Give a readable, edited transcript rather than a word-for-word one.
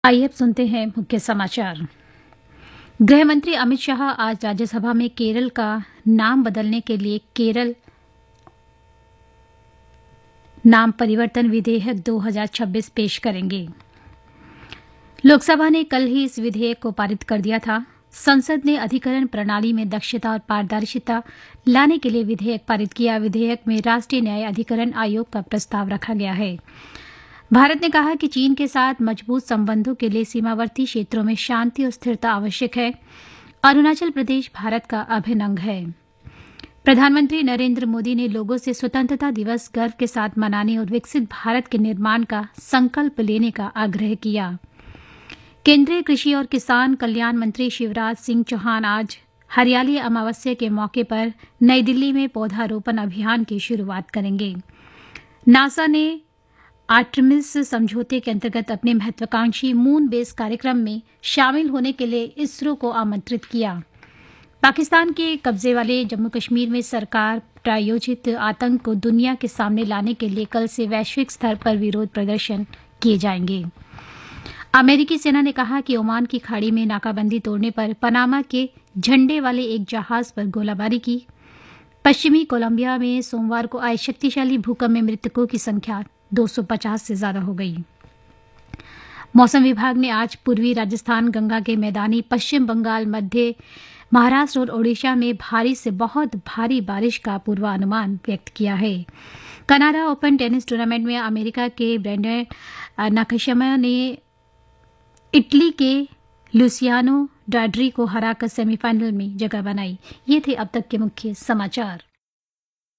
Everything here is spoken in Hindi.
आइए अब सुनते हैं मुख्य समाचार। गृह मंत्री अमित शाह आज राज्यसभा में केरल का नाम बदलने के लिए केरल नाम परिवर्तन विधेयक 2026 पेश करेंगे। लोकसभा ने कल ही इस विधेयक को पारित कर दिया था। संसद ने अधिकरण प्रणाली में दक्षता और पारदर्शिता लाने के लिए विधेयक पारित किया। विधेयक में राष्ट्रीय न्याय अधिकरण आयोग का प्रस्ताव रखा गया है। भारत ने कहा कि चीन के साथ मजबूत संबंधों के लिए सीमावर्ती क्षेत्रों में शांति और स्थिरता आवश्यक है। अरुणाचल प्रदेश भारत का अभिन्न अंग है। प्रधानमंत्री नरेंद्र मोदी ने लोगों से स्वतंत्रता दिवस गर्व के साथ मनाने और विकसित भारत के निर्माण का संकल्प लेने का आग्रह किया। केंद्रीय कृषि और किसान कल्याण मंत्री शिवराज सिंह चौहान आज हरियाली अमावस्या के मौके पर नई दिल्ली में पौधारोपण अभियान की शुरुआत करेंगे। नासा ने आर्टेमिस समझौते के अंतर्गत अपने महत्वाकांक्षी मून बेस कार्यक्रम में शामिल होने के लिए इसरो को आमंत्रित किया। पाकिस्तान के कब्जे वाले जम्मू कश्मीर में सरकार प्रायोजित आतंक को दुनिया के सामने लाने के लिए कल से वैश्विक स्तर पर विरोध प्रदर्शन किए जाएंगे। अमेरिकी सेना ने कहा कि ओमान की खाड़ी में नाकाबंदी तोड़ने पर पनामा के झंडे वाले एक जहाज पर गोलाबारी की। पश्चिमी कोलंबिया में सोमवार को आए शक्तिशाली भूकंप में मृतकों की संख्या 250 से ज्यादा हो गई। मौसम विभाग ने आज पूर्वी राजस्थान, गंगा के मैदानी पश्चिम बंगाल, मध्य महाराष्ट्र और ओडिशा में भारी से बहुत भारी बारिश का पूर्वानुमान व्यक्त किया है। कनाडा ओपन टेनिस टूर्नामेंट में अमेरिका के ब्रेंडन नाकाशिमा ने इटली के लुसियानो डाड्री को हराकर सेमीफाइनल में जगह बनाई। ये थे अब तक के मुख्य समाचार।